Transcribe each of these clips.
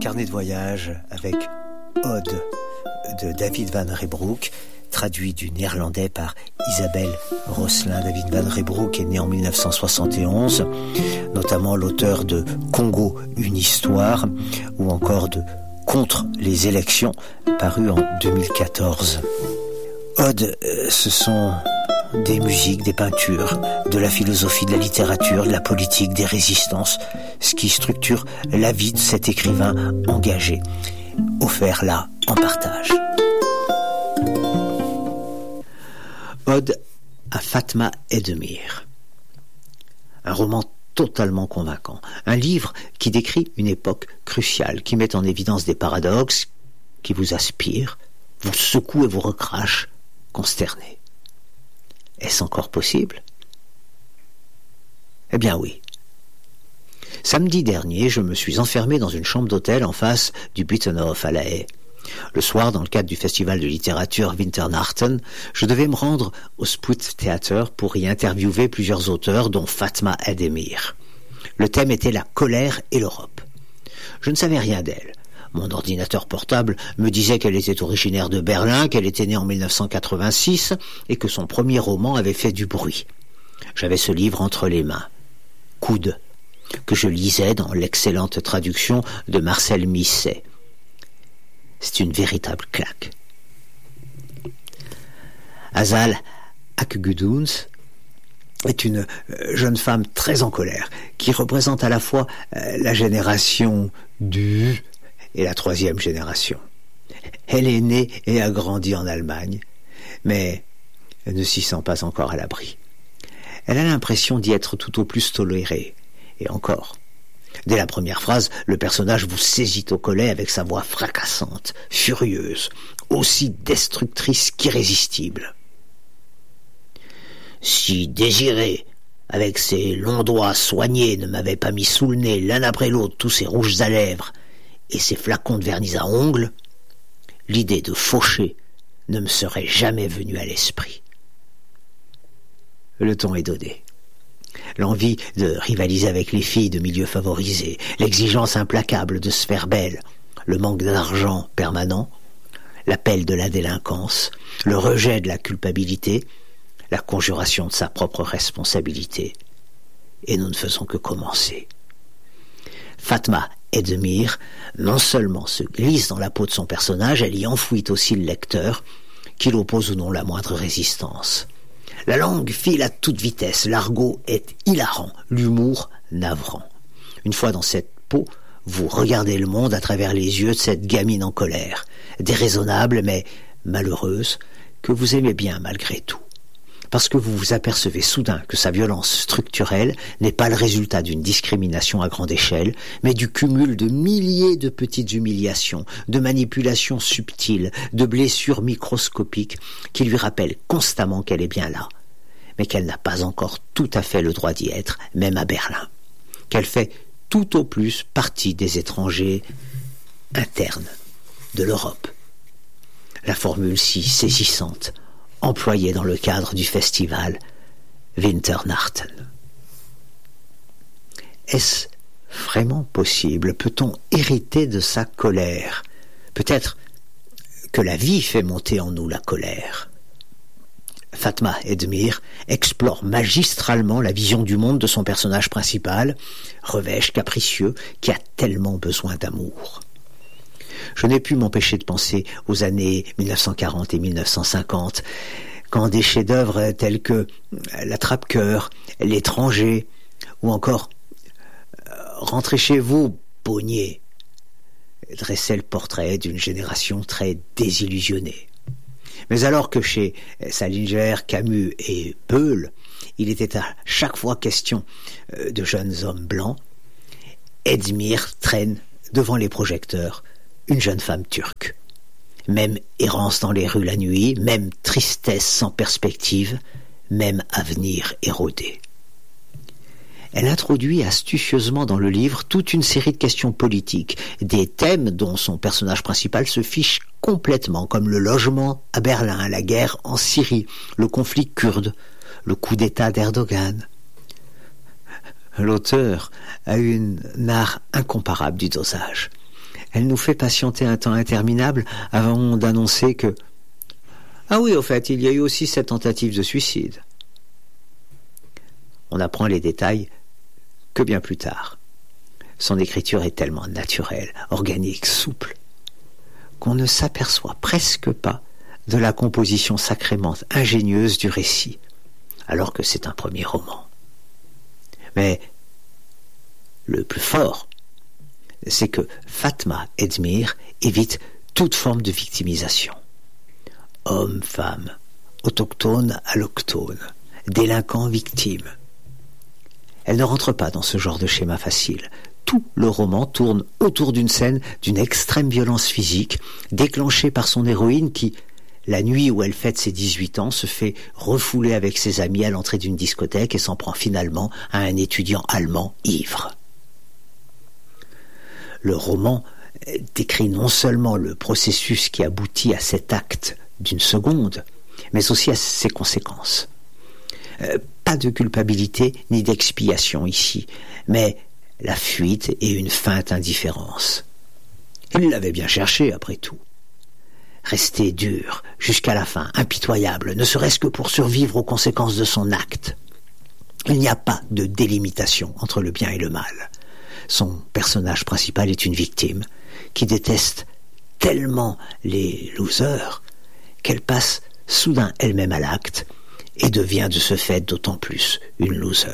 Carnet de voyage avec Ode de David Van Reybrouck, traduit du néerlandais par Isabelle Rosselin. David Van Reybrouck est né en 1971, notamment l'auteur de Congo, une histoire, ou encore de Contre les élections, paru en 2014. Ode, ce sont des musiques, des peintures, de la philosophie, de la littérature, de la politique, des résistances, ce qui structure la vie de cet écrivain engagé, offert là en partage. Ode à Fatma Edemir. Un roman totalement convaincant. Un livre qui décrit une époque cruciale, qui met en évidence des paradoxes, qui vous aspirent, vous secouent et vous recrachent, consternés. Est-ce encore possible ? Eh bien oui. Samedi dernier, je me suis enfermé dans une chambre d'hôtel en face du Buitenhof à La Haye. Le soir, dans le cadre du festival de littérature Winternachten, je devais me rendre au Spoedtheater pour y interviewer plusieurs auteurs, dont Fatma Edemir. Le thème était la colère et l'Europe. Je ne savais rien d'elle. Mon ordinateur portable me disait qu'elle était originaire de Berlin, qu'elle était née en 1986 et que son premier roman avait fait du bruit. J'avais ce livre entre les mains, Coude, que je lisais dans l'excellente traduction de Marcel Misset. C'est une véritable claque. Azal Akgudunz est une jeune femme très en colère, qui représente à la fois la génération du et la troisième génération. Elle est née et a grandi en Allemagne, mais elle ne s'y sent pas encore à l'abri. Elle a l'impression d'y être tout au plus tolérée, et encore. Dès la première phrase, le personnage vous saisit au collet avec sa voix fracassante, furieuse, aussi destructrice qu'irrésistible. Si Désiré, avec ses longs doigts soignés, ne m'avait pas mis sous le nez l'un après l'autre tous ses rouges à lèvres et ses flacons de vernis à ongles, l'idée de faucher ne me serait jamais venue à l'esprit. Le ton est donné. L'envie de rivaliser avec les filles de milieux favorisés, l'exigence implacable de se faire belle, le manque d'argent permanent, l'appel de la délinquance, le rejet de la culpabilité, la conjuration de sa propre responsabilité. Et nous ne faisons que commencer. Fatma Edemir non seulement se glisse dans la peau de son personnage, elle y enfouit aussi le lecteur, qu'il oppose ou non la moindre résistance. La langue file à toute vitesse, l'argot est hilarant, l'humour navrant. Une fois dans cette peau, vous regardez le monde à travers les yeux de cette gamine en colère, déraisonnable mais malheureuse, que vous aimez bien malgré tout. Parce que vous vous apercevez soudain que sa violence structurelle n'est pas le résultat d'une discrimination à grande échelle, mais du cumul de milliers de petites humiliations, de manipulations subtiles, de blessures microscopiques qui lui rappellent constamment qu'elle est bien là, mais qu'elle n'a pas encore tout à fait le droit d'y être, même à Berlin, qu'elle fait tout au plus partie des étrangers internes de l'Europe. La formule si saisissante, employé dans le cadre du festival Winternachten. Est-ce vraiment possible ? Peut-on hériter de sa colère ? Peut-être que la vie fait monter en nous la colère. Fatma Edemir explore magistralement la vision du monde de son personnage principal, revêche capricieux, qui a tellement besoin d'amour. Je n'ai pu m'empêcher de penser aux années 1940 et 1950, quand des chefs-d'œuvre tels que L'Attrape-cœur, L'étranger, ou encore Rentrez chez vous, Paugnier, dressaient le portrait d'une génération très désillusionnée. Mais alors que chez Salinger, Camus et Beul, il était à chaque fois question de jeunes hommes blancs, Edemir traîne devant les projecteurs une jeune femme turque. Même errance dans les rues la nuit, même tristesse sans perspective, même avenir érodé. Elle introduit astucieusement dans le livre toute une série de questions politiques, des thèmes dont son personnage principal se fiche complètement, comme le logement à Berlin, la guerre en Syrie, le conflit kurde, le coup d'État d'Erdogan. L'auteur a un art incomparable du dosage. Elle nous fait patienter un temps interminable avant d'annoncer que « Ah oui, au fait, il y a eu aussi cette tentative de suicide. » On apprend les détails que bien plus tard. Son écriture est tellement naturelle, organique, souple, qu'on ne s'aperçoit presque pas de la composition sacrément ingénieuse du récit, alors que c'est un premier roman. Mais le plus fort, c'est que Fatma Edmir évite toute forme de victimisation. Homme, femme, autochtone, allochtone, délinquant, victime. Elle ne rentre pas dans ce genre de schéma facile. Tout le roman tourne autour d'une scène d'une extrême violence physique, déclenchée par son héroïne qui, la nuit où elle fête ses 18 ans, se fait refouler avec ses amis à l'entrée d'une discothèque et s'en prend finalement à un étudiant allemand ivre. Le roman décrit non seulement le processus qui aboutit à cet acte d'une seconde, mais aussi à ses conséquences. Pas de culpabilité ni d'expiation ici, mais la fuite et une feinte indifférence. Il l'avait bien cherché, après tout. Rester dur, jusqu'à la fin, impitoyable, ne serait-ce que pour survivre aux conséquences de son acte. Il n'y a pas de délimitation entre le bien et le mal. Son personnage principal est une victime qui déteste tellement les losers qu'elle passe soudain elle-même à l'acte et devient de ce fait d'autant plus une loser.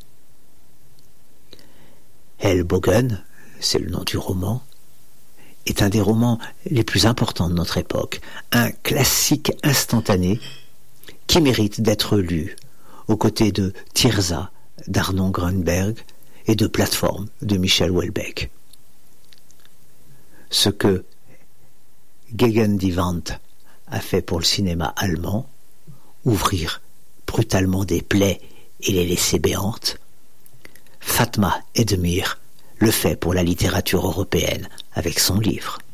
Ellbogen, c'est le nom du roman, est un des romans les plus importants de notre époque, un classique instantané qui mérite d'être lu aux côtés de Tirza d'Arnon Grunberg et de Plateforme de Michel Houellebecq. Ce que Gegen die Wand a fait pour le cinéma allemand, ouvrir brutalement des plaies et les laisser béantes, Fatma Edmir le fait pour la littérature européenne avec son livre.